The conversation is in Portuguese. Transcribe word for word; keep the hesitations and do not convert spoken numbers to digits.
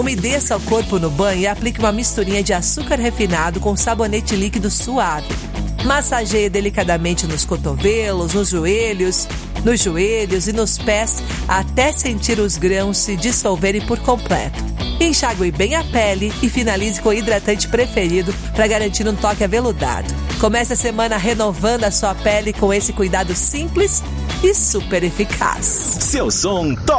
Umedeça o corpo no banho e aplique uma misturinha de açúcar refinado com sabonete líquido suave. Massageie delicadamente nos cotovelos, nos joelhos, nos joelhos e nos pés até sentir os grãos se dissolverem por completo. Enxague bem a pele e finalize com o hidratante preferido para garantir um toque aveludado. Comece a semana renovando a sua pele com esse cuidado simples e super eficaz. Seu som top!